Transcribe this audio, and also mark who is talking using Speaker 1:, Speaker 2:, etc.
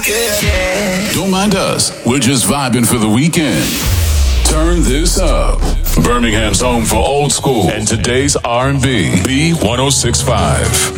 Speaker 1: Don't mind us. We're just vibing for the weekend. Turn this up. Birmingham's home for old school and today's R&B. B1065.